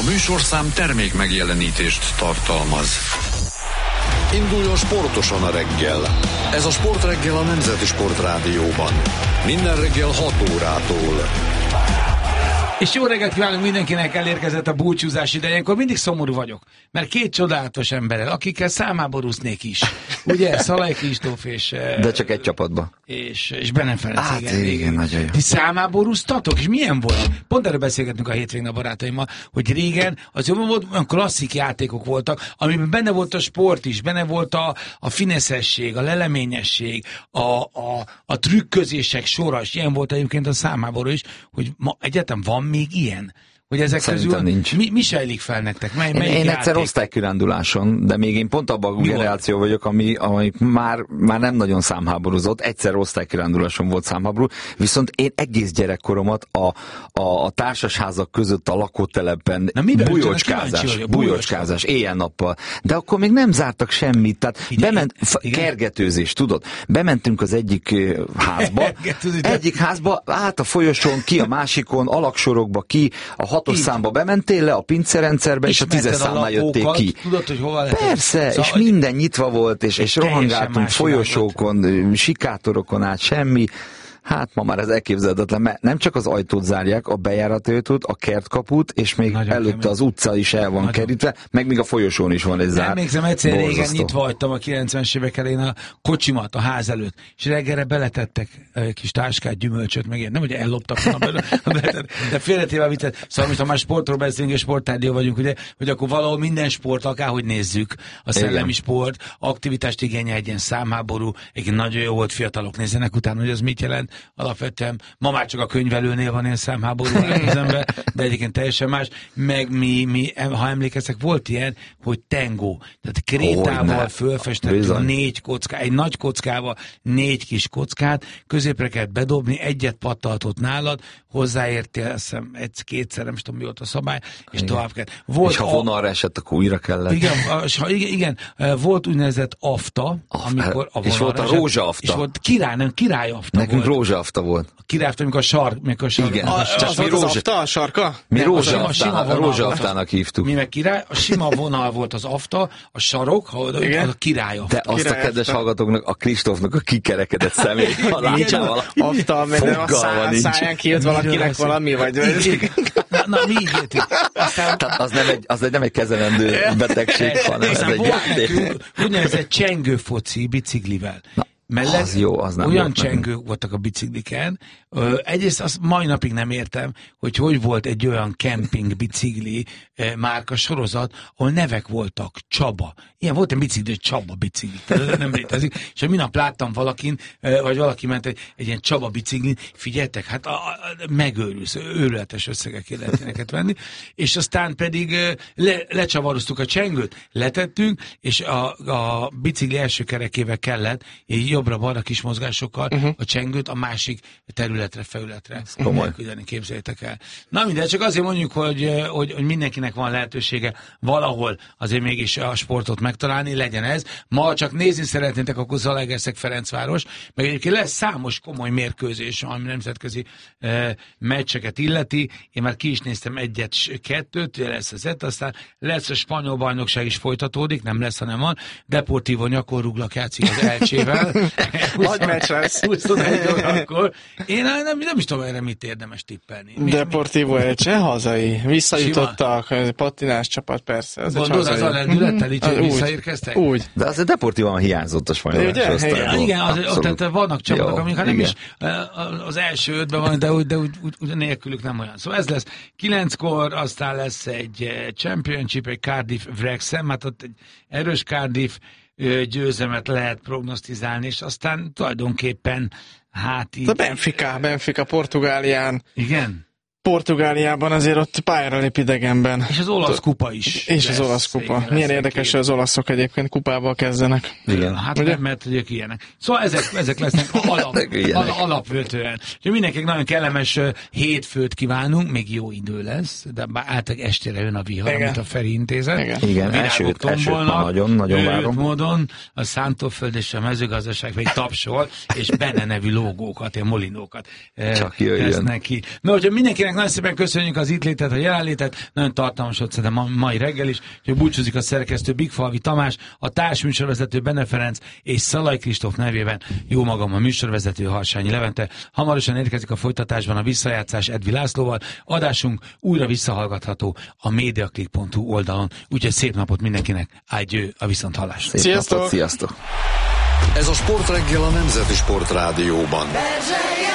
A műsorszám termék megjelenítést tartalmaz. Induljon sportosan a reggel. Ez a Sportreggel a Nemzeti Sportrádióban. Minden reggel 6 órától. És jó reggelt kívánunk mindenkinek, elérkezett a búcsúzás ideje. Ilyenkor mindig szomorú vagyok, mert két csodálatos emberrel, akikkel számáborúznék is. Ugye, Szalai Kristóf és... De csak egy csapatban. És Bennem Ferenc. Hát igen, nagyon jó. Ti számáborúztatok? És milyen volt? Pont erről beszélgetünk a hétvégén a barátaimmal, hogy régen az jobban volt, olyan klasszik játékok voltak, amiben benne volt a sport is, benne volt a fineszesség, a leleményesség, a trükközések sora, és ilyen volt egyébként a számáború is, hogy ma egyáltalán van még ilyen? Hogy ezek Szerintem közül nincs. Mi sejlik fel nektek? Én egyszer osztálykiránduláson, de még én pont abban a generáció vagyok, ami már nem nagyon számháborúzott. Egyszer osztálykiránduláson volt számháború, viszont én egész gyerekkoromat a társasházak között a lakótelepen bujócskázás, éjjel-nappal. De akkor még nem zártak semmit, tehát kergetőzés, tudod? Bementünk az egyik házba, át a folyosón, ki a másikon, alaksorokba, ki a 6-os számba bementél le, a pincerendszerbe, és a 10-es számnál jöttél ki. Tudod, hogy hova lehet? Persze, szóval, és minden nyitva volt, és rohangáltunk folyosókon, sikátorokon át, semmi. Hát ma már ez elképzelhetetlen, mert nem csak az ajtót zárják, a bejárati ajtót, a kertkaput, és még nagyon előtte kemény. Az utca is el van kerítve, meg még a folyosón is van egy zár. Emlékszem, egyszer régen nyitva hagytam a 90-es évek elején a kocsimat a ház előtt, és reggelre beletettek egy kis táskát, gyümölcsöt, meg ilyen. Nem, hogy elloptak volna belőle, de félretéve viccet. Szóval most ha már sportról beszélünk, és sportrádió vagyunk, ugye, hogy akkor valahol minden sport, akárhogy nézzük, a szellemi sport, aktivitást igényel, egy ilyen számháború, egy nagyon jó volt, fiatalok nézzenek utána, hogy az mit jelent. Alapvetően ma már csak a könyvelőnél van ilyen számháború kezembe, de egyébként teljesen más. Meg mi, ha emlékeztek, volt ilyen, hogy tengó. Tehát krétával fölfestettünk 4 kockát, egy nagy kockával 4 kis kockát, középre kellett bedobni, egyet pattaltott nálad, hozzáértél, azt hiszem, kétszer, nem tudom mi volt a szabály, és tovább kellett. És ha vonalra esett, akkor újra kellett. Igen, volt úgynevezett afta, amikor a és volt a rózsaafta. És volt királyafta. Nekünk rózsaafta volt. A királyafta, amikor a sark. Igen. Az volt az afta, a sarka? Mi rózsaaftának hívtuk. Mi meg király, a sima vonal volt az afta, a sarok, az a királyafta. De azt a kedves hallgatóknak, a Kristófnak a kikerekedett szemét. Nincs afta, mert a száján kijött valakinek valami, vagy... Na, mi így értünk. Az nem egy kezelendő betegség, hanem ez egy játék. Úgynevezett csengőfoci biciklivel. Mellett az jó, az nem olyan csengők voltak a bicikliken. Egyrészt azt mai napig nem értem, hogy volt egy olyan kemping bicikli márka sorozat, ahol nevek voltak, Csaba. Ilyen volt egy bicikli, Csaba bicikli. Nem létezik. És minap láttam valakin, vagy valaki ment egy ilyen Csaba biciklin, figyeltek, hát megőrülsz, őrületes összegekért lehet ilyeneket venni. És aztán pedig lecsavaroztuk a csengőt, letettünk, és a bicikli első kerekével kellett jobbra-balra kis mozgásokkal a csengőt a másik területre, felületre küldeni, képzeljétek el. Na mindegy, csak azért mondjuk, hogy mindenkinek van lehetősége valahol azért mégis a sportot megtalálni, legyen ez. Ma csak nézni szeretnétek, akkor Zalaegerszeg-Ferencváros, meg egyébként lesz számos komoly mérkőzés, ami nemzetközi meccseket illeti. Én már ki is néztem 1-2, lesz az aztán lesz a spanyol bajnokság is folytatódik, nem lesz, hanem van. Deportivo Nyakorruglak játszik az Elcsével. Nagy meccs lesz. 21 órakor. Én nem is tudom erre mit érdemes tippelni. Deportivo Elche, hazai. Visszajutottak, patinás csapat, persze. Gondolod az a lendülettel, így visszaérkeztek? Úgy. De azért Deportivo hiányzott a spanyol osztályból. Igen, tehát vannak csapatok, amik nem is az első 5-ben van, de úgy nélkülük nem olyan. Szóval ez lesz 9-kor, aztán lesz egy Championship, egy Cardiff Wrexham, hát ott egy erős Cardiff győzelmet lehet prognosztizálni, és aztán tulajdonképpen hát így... A Benfica Portugálián. Igen. Portugáliában azért ott pályára lép idegenben. És az olasz kupa is. És az olasz kupa. Igen, milyen érdekes, hogy az olaszok egyébként kupával kezdenek. Igen. Hát ugye? Mert hogy ilyenek. Szóval ezek lesznek alapvetően. Úgyhogy mindenkinek nagyon kellemes hétfőt kívánunk, még jó idő lesz, de általában estére jön a vihar, amit a Feri intézet. Igen, esőt nagyon várom. Módon a szántóföld és a mezőgazdaság még tapsol, és benne nevű logókat, ilyen molinókat csak jöjjön. Neki. Na, hogyha mindenkinek Mindenkinek nagyon szépen köszönjük az itt létet, a jelenlétet, nagyon tartalmas ott szerintem a mai reggel is, hogy búcsúzik a szerkesztő Bigfalvi Tamás, a társműsorvezető Benne Ferenc és Szalai Kristóf nevében jó magam a műsorvezető Harsányi Levente. Hamarosan érkezik a folytatásban a visszajátszás Edvi Lászlóval. Adásunk újra visszahallgatható a mediaclick.hu oldalon. Úgyhogy szép napot mindenkinek, ágyő a viszonthallásra. Sziasztok! Sziasztok! Ez a Sportreggel a Nemzeti Sport Rádióban.